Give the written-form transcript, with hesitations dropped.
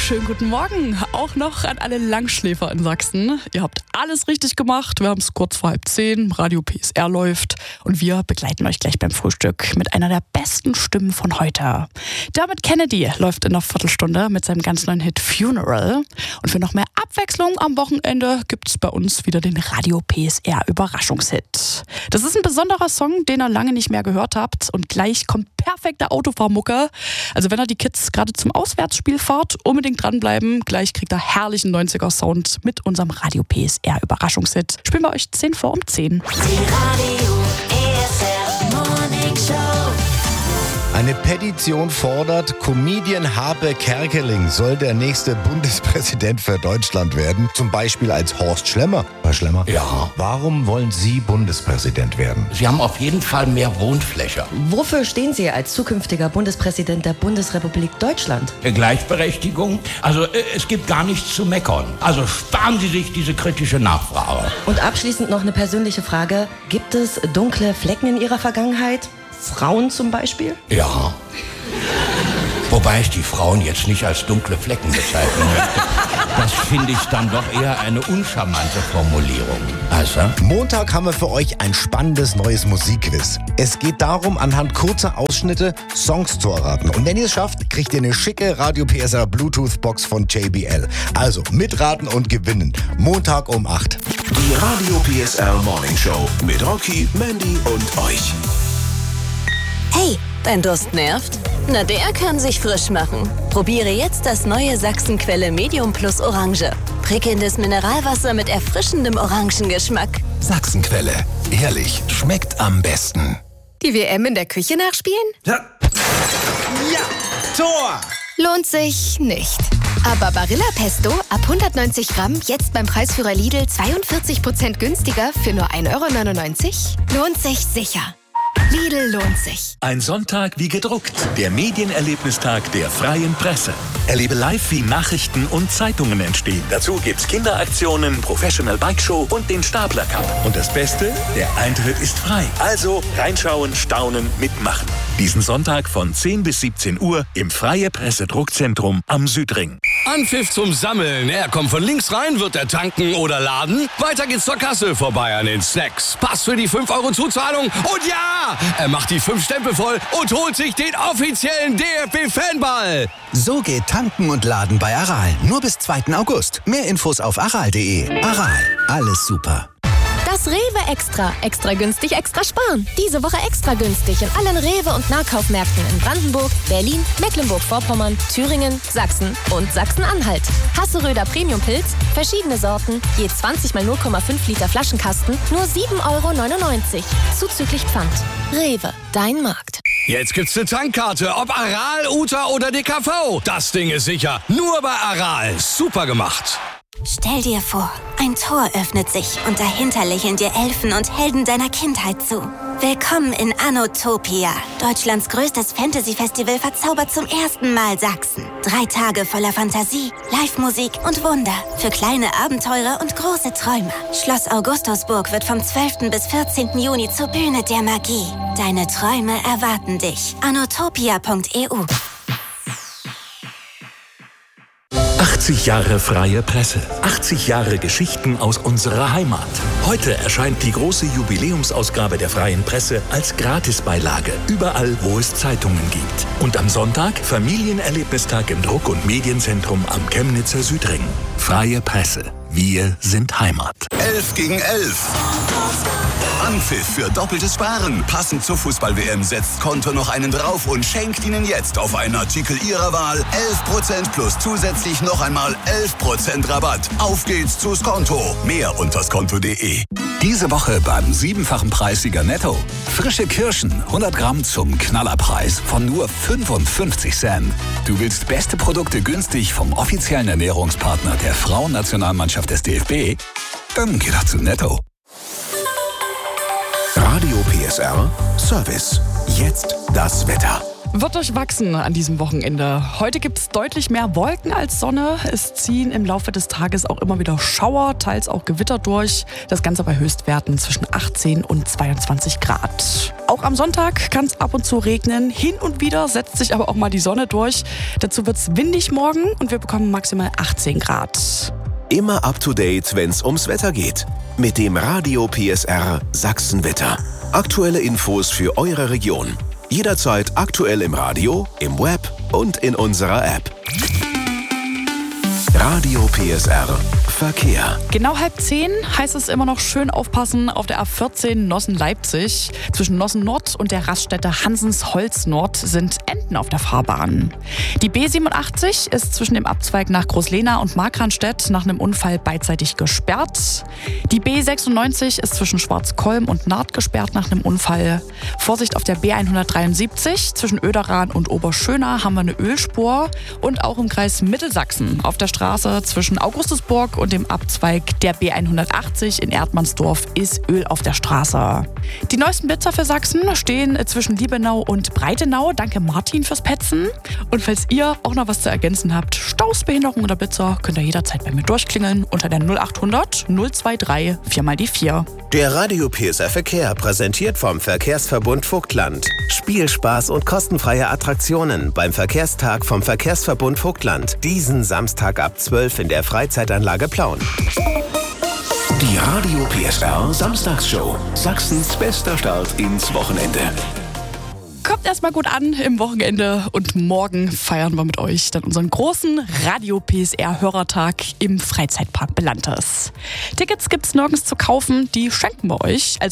Schönen guten Morgen, auch noch an alle Langschläfer in Sachsen. Ihr habt alles richtig gemacht, wir haben es kurz vor 9:30, Radio PSR läuft und wir begleiten euch gleich beim Frühstück mit einer der besten Stimmen von heute. Dermot Kennedy läuft in einer Viertelstunde mit seinem ganz neuen Hit Funeral. Und für noch mehr Abwechslung am Wochenende gibt es bei uns wieder den Radio PSR Überraschungshit. Das ist ein besonderer Song, den ihr lange nicht mehr gehört habt und gleich kommt perfekte Autofahrmucke. Also wenn ihr die Kids gerade zum Auswärtsspiel fahrt, unbedingt dranbleiben. Gleich kriegt ihr herrlichen 90er-Sound mit unserem Radio PSR Überraschungshit. Spielen wir euch 10 vor 10. Die Radio PSR Morning Show. Eine Petition fordert, Comedian Harpe Kerkeling soll der nächste Bundespräsident für Deutschland werden. Zum Beispiel als Horst Schlemmer. Herr Schlemmer? Ja. Warum wollen Sie Bundespräsident werden? Sie haben auf jeden Fall mehr Wohnfläche. Wofür stehen Sie als zukünftiger Bundespräsident der Bundesrepublik Deutschland? Gleichberechtigung. Also es gibt gar nichts zu meckern. Also sparen Sie sich diese kritische Nachfrage. Und abschließend noch eine persönliche Frage. Gibt es dunkle Flecken in Ihrer Vergangenheit? Frauen zum Beispiel? Ja. Wobei ich die Frauen jetzt nicht als dunkle Flecken bezeichnen möchte. Das finde ich dann doch eher eine uncharmante Formulierung. Also? Montag haben wir für euch ein spannendes neues Musikquiz. Es geht darum, anhand kurzer Ausschnitte Songs zu erraten. Und wenn ihr es schafft, kriegt ihr eine schicke Radio PSR Bluetooth-Box von JBL. Also mitraten und gewinnen. Montag um 8. Die Radio PSR Morning Show mit Rocky, Mandy und euch. Hey, dein Durst nervt? Na, der kann sich frisch machen. Probiere jetzt das neue Sachsenquelle Medium Plus Orange. Prickelndes Mineralwasser mit erfrischendem Orangengeschmack. Sachsenquelle. Ehrlich, schmeckt am besten. Die WM in der Küche nachspielen? Ja, Tor! Lohnt sich nicht. Aber Barilla Pesto ab 190 Gramm jetzt beim Preisführer Lidl 42% günstiger für nur 1,99 €? Lohnt sich sicher. Lidl lohnt sich. Ein Sonntag wie gedruckt. Der Medienerlebnistag der Freien Presse. Erlebe live, wie Nachrichten und Zeitungen entstehen. Dazu gibt's Kinderaktionen, Professional Bike Show und den Stapler Cup. Und das Beste, der Eintritt ist frei. Also reinschauen, staunen, mitmachen. Diesen Sonntag von 10 bis 17 Uhr im Freie Presse Druckzentrum am Südring. Anpfiff zum Sammeln. Er kommt von links rein, wird er tanken oder laden. Weiter geht's zur Kasse, vorbei an den Snacks. Pass für die 5 € Zuzahlung. Und ja, er macht die 5 Stempel voll und holt sich den offiziellen DFB-Fanball. So geht Tanken und Laden bei Aral. Nur bis 2. August. Mehr Infos auf aral.de. Aral, alles super. Das Rewe Extra. Extra günstig, extra sparen. Diese Woche extra günstig in allen Rewe- und Nahkaufmärkten in Brandenburg, Berlin, Mecklenburg-Vorpommern, Thüringen, Sachsen und Sachsen-Anhalt. Hasseröder Premium-Pilz, verschiedene Sorten, je 20 mal 0,5 Liter Flaschenkasten, nur 7,99 €. Zuzüglich Pfand. Rewe, dein Markt. Jetzt gibt's eine Tankkarte, ob Aral, Uta oder DKV. Das Ding ist sicher. Nur bei Aral. Super gemacht. Stell dir vor, ein Tor öffnet sich und dahinter lächeln dir Elfen und Helden deiner Kindheit zu. Willkommen in Anotopia. Deutschlands größtes Fantasy-Festival verzaubert zum ersten Mal Sachsen. 3 Tage voller Fantasie, Live-Musik und Wunder. Für kleine Abenteurer und große Träume. Schloss Augustusburg wird vom 12. bis 14. Juni zur Bühne der Magie. Deine Träume erwarten dich. Anotopia.eu 80 Jahre Freie Presse. 80 Jahre Geschichten aus unserer Heimat. Heute erscheint die große Jubiläumsausgabe der Freien Presse als Gratisbeilage. Überall, wo es Zeitungen gibt. Und am Sonntag Familienerlebnistag im Druck- und Medienzentrum am Chemnitzer Südring. Freie Presse. Wir sind Heimat. 11 gegen 11. Anpfiff für doppeltes Sparen. Passend zur Fußball-WM setzt Konto noch einen drauf und schenkt Ihnen jetzt auf einen Artikel Ihrer Wahl 11% plus zusätzlich noch einmal 11% Rabatt. Auf geht's zu Skonto. Mehr unter skonto.de. Diese Woche beim 7-fachen Preissieger Netto. Frische Kirschen, 100 Gramm zum Knallerpreis von nur 55 Cent. Du willst beste Produkte günstig vom offiziellen Ernährungspartner der Frauennationalmannschaft des DFB? Dann geh doch zu Netto. Radio PSR Service. Jetzt das Wetter. Wird durchwachsen an diesem Wochenende. Heute gibt es deutlich mehr Wolken als Sonne. Es ziehen im Laufe des Tages auch immer wieder Schauer, teils auch Gewitter durch. Das Ganze bei Höchstwerten zwischen 18 und 22 Grad. Auch am Sonntag kann es ab und zu regnen. Hin und wieder setzt sich aber auch mal die Sonne durch. Dazu wird es windig morgen und wir bekommen maximal 18 Grad. Immer up to date, wenn's ums Wetter geht. Mit dem Radio PSR Sachsenwetter. Aktuelle Infos für eure Region. Jederzeit aktuell im Radio, im Web und in unserer App. Radio PSR Verkehr. Genau 9:30 heißt es immer noch schön aufpassen auf der A14 Nossen-Leipzig. Zwischen Nossen Nord und der Raststätte Hansens-Holz Nord sind Enten auf der Fahrbahn. Die B87 ist zwischen dem Abzweig nach Großlehna und Markranstädt nach einem Unfall beidseitig gesperrt. Die B96 ist zwischen Schwarzkolm und Naht gesperrt nach einem Unfall. Vorsicht auf der B173 zwischen Oederan und Oberschöna haben wir eine Ölspur. Und auch im Kreis Mittelsachsen auf der Straße zwischen Augustusburg und dem Abzweig der B180 in Erdmannsdorf ist Öl auf der Straße. Die neuesten Blitzer für Sachsen stehen zwischen Liebenau und Breitenau. Danke Martin fürs Petzen. Und falls ihr auch noch was zu ergänzen habt, Staus, Behinderung oder Blitzer, könnt ihr jederzeit bei mir durchklingeln unter der 0800 023 4x4. Der Radio PSR Verkehr präsentiert vom Verkehrsverbund Vogtland. Spielspaß und kostenfreie Attraktionen beim Verkehrstag vom Verkehrsverbund Vogtland. Diesen Samstag ab 12 in der Freizeitanlage Plauen. Die Radio PSR Samstagsshow. Sachsens bester Start ins Wochenende. Kommt erstmal gut an im Wochenende und morgen feiern wir mit euch dann unseren großen Radio PSR Hörertag im Freizeitpark Belantes. Tickets gibt's nirgends zu kaufen, die schenken wir euch. Also